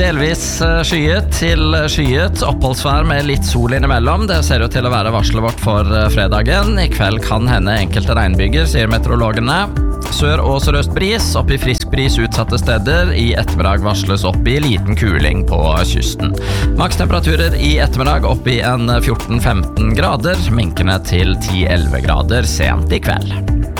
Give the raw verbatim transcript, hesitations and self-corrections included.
delvis skyet til skyet, oppholdsvær med litt sol innimellom. Det ser ut til å være varselet vårt for fredagen. I kveld kan hende enkelte regnbyger, sier meteorologene. Sør- og sørøst bris, opp i frisk bris utsatte steder. I ettermiddag varsles opp i liten kuling på kysten. Makstemperaturer i ettermiddag opp i en fjorten femten grader, minkende til ti elleve grader sent i kveld.